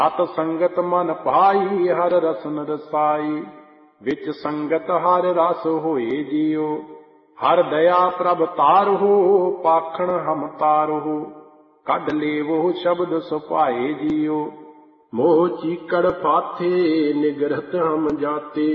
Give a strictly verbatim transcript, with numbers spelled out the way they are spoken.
ਸਤ ਸੰਗਤ ਮਨ ਭਾਈ ਹਰ ਰਸਨ ਰਸਾਈ। ਵਿੱਚ ਸੰਗਤ ਹਰ ਰਸ ਹੋਏ ਜੀਓ, ਹਰ ਦਇਆ ਪ੍ਰਭ ਤਾਰਹੁ ਪਾਖਣ ਹਮ ਤਾਰਹੁ। ਕੱਢ ਲੇਵੋ ਸ਼ਬਦ ਸੁਭਾਏ ਜੀਓ, ਮੋਹ ਚੀਕੜ ਫਾਥੇ ਨਿਗਰਤ ਹਮ ਜਾਤੇ।